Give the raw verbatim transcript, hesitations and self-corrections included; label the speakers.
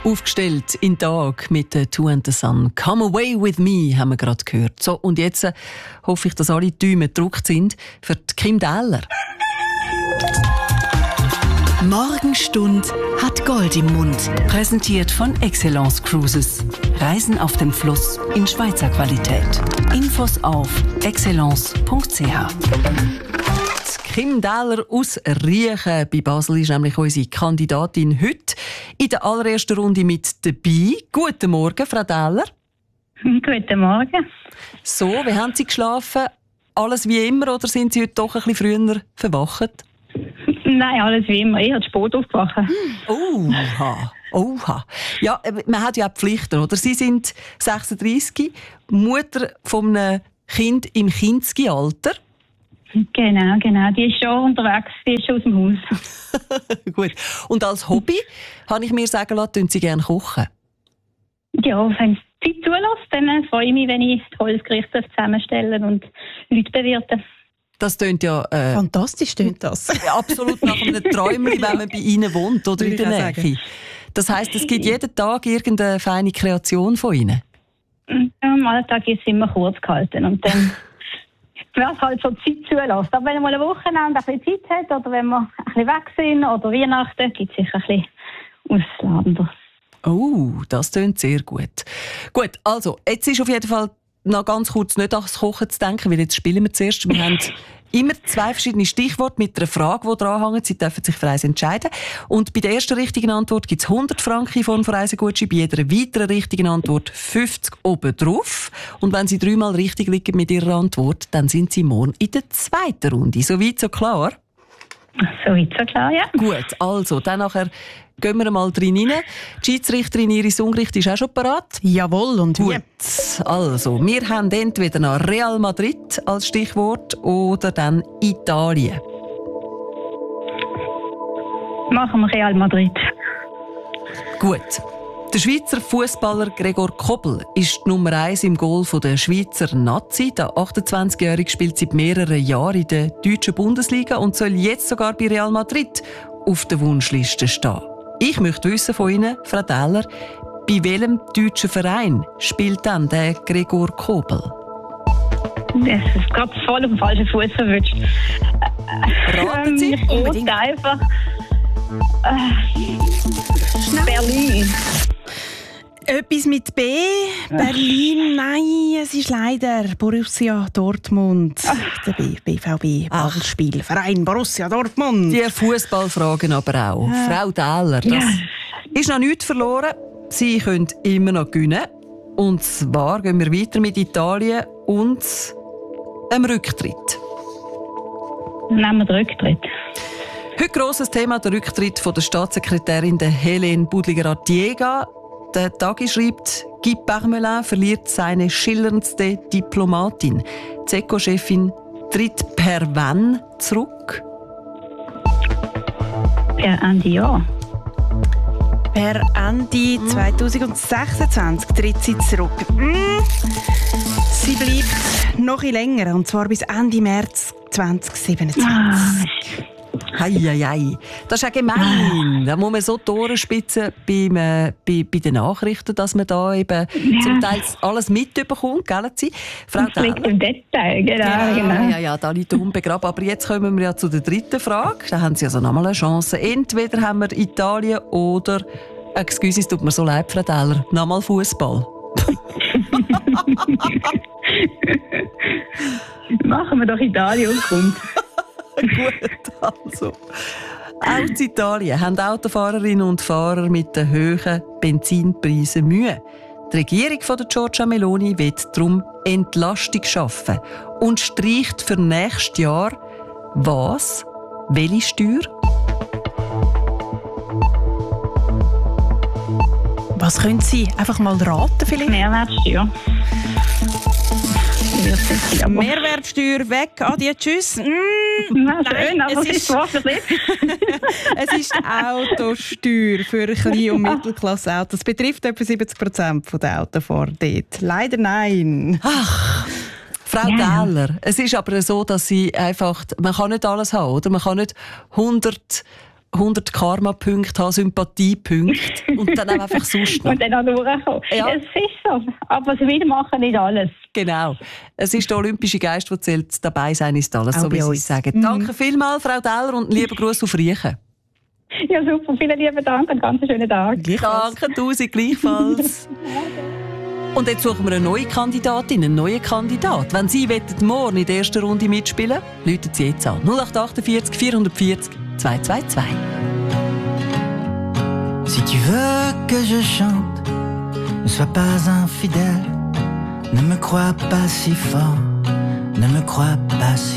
Speaker 1: Aufgestellt in den Tag mit «Two and the Sun». «Come away with me» haben wir gerade gehört. So, und jetzt äh, hoffe ich, dass alle Däume gedrückt sind für die Kim Dähler.
Speaker 2: Morgenstund hat Gold im Mund. Präsentiert von Excellence Cruises. Reisen auf dem Fluss in Schweizer Qualität. Infos auf excellence punkt c h.
Speaker 1: Kim Dähler aus Riechen bei Basel ist nämlich unsere Kandidatin heute in der allerersten Runde mit dabei. Guten Morgen, Frau Dähler.
Speaker 3: Guten Morgen.
Speaker 1: So, wie haben Sie geschlafen? Alles wie immer oder sind Sie heute doch ein bisschen früher verwacht?
Speaker 3: Nein, alles wie immer. Ich habe Sport aufgewacht.
Speaker 1: Oha, oha. Ja, man hat ja auch Pflichten, oder? Sie sind sechsunddreissig, Mutter von einem Kind im Kindsgi-Alter.
Speaker 3: Genau, genau. Die ist schon unterwegs, die ist schon aus dem Haus.
Speaker 1: Gut. Und als Hobby, habe ich mir sagen lassen, tun Sie gerne kochen?
Speaker 3: Ja, wenn es Zeit zulässt, dann freue ich mich, wenn ich tolles Gericht zusammenstellen und Leute bewirten.
Speaker 1: Das tönt ja... Äh,
Speaker 4: Fantastisch tönt das.
Speaker 1: Absolut nach einem Träumchen, wenn man bei Ihnen wohnt oder in der Nähe. Sagen. Das heisst, es gibt jeden Tag irgendeine feine Kreation von Ihnen?
Speaker 3: Ja, am Alltag ist es immer kurz gehalten und dann... was halt so Zeit zulässt. Aber wenn man mal ein Wochenende ein bisschen Zeit hat oder wenn wir ein bisschen weg sind oder Weihnachten, gibt es sicher ein bisschen ausladender.
Speaker 1: Oh, das tönt sehr gut. Gut, also, jetzt ist auf jeden Fall noch ganz kurz nicht an das Kochen zu denken, weil jetzt spielen wir zuerst. Wir haben immer zwei verschiedene Stichworte mit einer Frage, die dranhängen. Sie dürfen sich für eins entscheiden. Und bei der ersten richtigen Antwort gibt es hundert Franken in Form von Reisegutschein, bei jeder weiteren richtigen Antwort fünfzig obendrauf. Und wenn Sie dreimal richtig liegen mit Ihrer Antwort, dann sind Sie morgen in der zweiten Runde. So weit, so klar?
Speaker 3: So weit, so klar, ja.
Speaker 1: Gut, also, dann nachher gehen wir mal drin rein. Die Schiedsrichterin Iris Ungricht ist auch schon parat.
Speaker 4: Jawohl, und
Speaker 1: gut. Also, wir haben entweder noch Real Madrid als Stichwort oder dann Italien.
Speaker 3: Machen wir Real Madrid.
Speaker 1: Gut. Der Schweizer Fußballer Gregor Kobel ist die Nummer eins im Goal der Schweizer Nazi. Der achtundzwanzigjährige spielt seit mehreren Jahren in der deutschen Bundesliga und soll jetzt sogar bei Real Madrid auf der Wunschliste stehen. Ich möchte wissen von Ihnen, Frau Dähler, bei welchem deutschen Verein spielt dann der Gregor Kobel?
Speaker 3: Das ist gerade voll auf den falschen Fuß verwünscht.
Speaker 1: Raten Sie?
Speaker 3: Ich unbedingt einfach. Äh, Berlin.
Speaker 4: Etwas mit B. Berlin, nein, es ist leider Borussia Dortmund. Der B, B V B, Baselspielverein Borussia Dortmund.
Speaker 1: Die Fußballfragen aber auch. Ja. Frau Dähler, das ja. ist noch nichts verloren. Sie können immer noch gewinnen. Und zwar gehen wir weiter mit Italien und einem Rücktritt.
Speaker 3: Nehmen wir den Rücktritt.
Speaker 1: Heute grosses Thema, der Rücktritt von der Staatssekretärin Helene Budliger-Artiega. Der Tagi schreibt, Guy Parmelin verliert seine schillerndste Diplomatin. Die E C O-Chefin tritt per wann zurück?
Speaker 3: Per Ende Jahr.
Speaker 4: Per Ende zwanzig sechsundzwanzig tritt sie zurück. Mm. Sie bleibt noch ein länger, und zwar bis Ende März zwanzig siebenundzwanzig.
Speaker 3: Ah.
Speaker 1: Hei, hei, hei. Das ist ja gemein. Da muss man so die Ohren spitzen beim, äh, bei, bei den Nachrichten, dass man da eben ja. zum Teil alles mitbekommt, gell? Frau
Speaker 3: Dähler? Im Detail, genau.
Speaker 1: Ja,
Speaker 3: genau.
Speaker 1: ja, ja, da liegt der Hund begraben. Aber jetzt kommen wir ja zu der dritten Frage. Da haben Sie also nochmal eine Chance. Entweder haben wir Italien oder, excuse, es tut mir so leid, Frau Dähler, nochmal Fußball.
Speaker 3: Machen wir doch Italien und kommt.
Speaker 1: Gut, also. Auch in Italien haben Autofahrerinnen und Fahrer mit den hohen Benzinpreisen Mühe. Die Regierung von Giorgia Meloni will darum Entlastung schaffen und streicht für nächstes Jahr was? Welche Steuer?
Speaker 4: Was können Sie einfach mal raten vielleicht?
Speaker 3: Mehrwertsteuer.
Speaker 4: Mehrwertsteuer weg, adieu, tschüss. Mm,
Speaker 3: Na, schön, nein, aber es ist,
Speaker 4: es ist Autosteuer für Klein- und Mittelklasse-Autos. Das betrifft etwa siebzig Prozent der Autofahrer dort. Leider nein.
Speaker 1: Ach, Frau ja. Dähler, es ist aber so, dass Sie einfach, man kann nicht alles haben, oder? Man kann nicht hundert hundert Karma-Punkte haben, Sympathie-Punkte und dann auch einfach sonst noch.
Speaker 3: Und dann auch durchkommen.
Speaker 1: Ja.
Speaker 3: Es ist so. Aber das Wiedermachen nicht alles.
Speaker 1: Genau. Es ist der olympische Geist, der zählt. Dabei sein ist alles,
Speaker 4: Auch
Speaker 1: so wie
Speaker 4: bei
Speaker 1: Sie
Speaker 4: uns.
Speaker 1: sagen.
Speaker 4: Mhm.
Speaker 1: Danke vielmals, Frau Deller, und lieben Gruß auf Riechen.
Speaker 3: Ja, super. Vielen lieben Dank und ganz schönen Tag.
Speaker 1: Danke, Tausend, gleichfalls. Und jetzt suchen wir eine neue Kandidatin, einen neuen Kandidat. Wenn Sie wollen, morgen in der ersten Runde mitspielen, rufen Sie jetzt an. null acht achtundvierzig vierhundertvierzig zweihundertzweiundzwanzig.
Speaker 5: Si tu veux que je chante, ne sois pas infidèle, ne me crois pas si fort, ne me crois pas si